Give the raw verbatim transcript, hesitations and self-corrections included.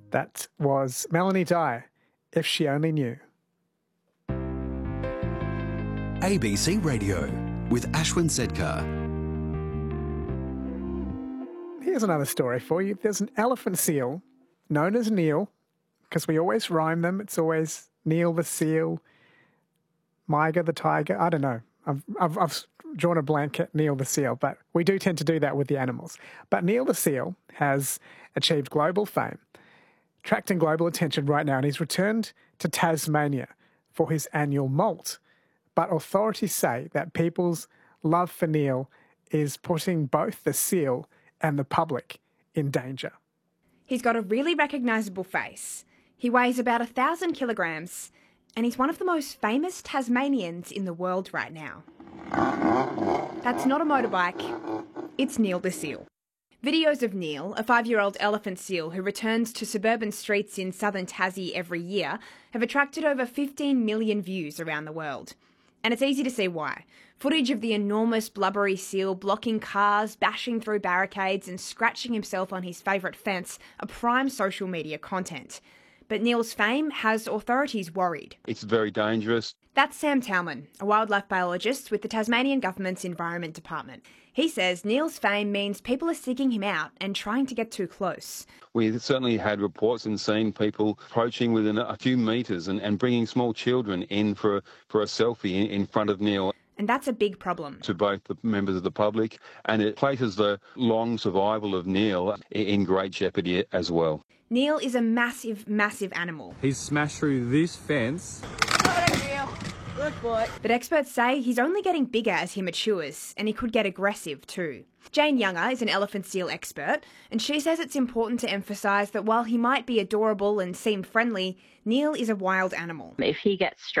That was Melanie Dye, If She Only Knew. A B C Radio with Ashwin Sedkar. Here's another story for you. There's an elephant seal known as Neil, because we always rhyme them. It's always Neil the seal, Miga the tiger. I don't know. I've, I've, I've drawn a blank at Neil the seal, but we do tend to do that with the animals. But Neil the seal has achieved global fame, attracting global attention right now, and he's returned to Tasmania for his annual molt. But authorities say that people's love for Neil is putting both the seal and the public in danger. He's got a really recognisable face. He weighs about a thousand kilograms, and he's one of the most famous Tasmanians in the world right now. That's not a motorbike, it's Neil the seal. Videos of Neil, a five-year-old elephant seal who returns to suburban streets in southern Tassie every year, have attracted over fifteen million views around the world. And it's easy to see why. Footage of the enormous blubbery seal blocking cars, bashing through barricades and scratching himself on his favourite fence are prime social media content. But Neil's fame has authorities worried. It's very dangerous. That's Sam Talman, a wildlife biologist with the Tasmanian Government's Environment Department. He says Neil's fame means people are seeking him out and trying to get too close. We certainly had reports and seen people approaching within a few metres and, and bringing small children in for, for a selfie in, in front of Neil. And that's a big problem. To both the members of the public, and it places the long survival of Neil in great jeopardy as well. Neil is a massive, massive animal. He's smashed through this fence. Good boy. But experts say he's only getting bigger as he matures, and he could get aggressive too. Jane Younger is an elephant seal expert, and she says it's important to emphasise that while he might be adorable and seem friendly, Neil is a wild animal. If he gets stressed,